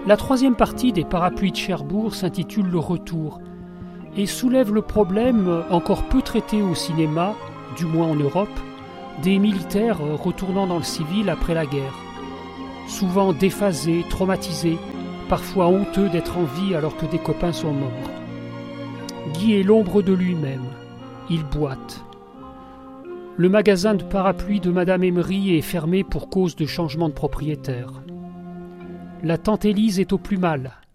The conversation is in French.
La troisième partie des Parapluies de Cherbourg s'intitule « Le retour » et soulève le problème, encore peu traité au cinéma, du moins en Europe, des militaires retournant dans le civil après la guerre. Souvent déphasés, traumatisés, parfois honteux d'être en vie alors que des copains sont morts. Guy est l'ombre de lui-même. Il boite. Le magasin de parapluies de Madame Emery est fermé pour cause de changement de propriétaire. La tante Élise est au plus mal.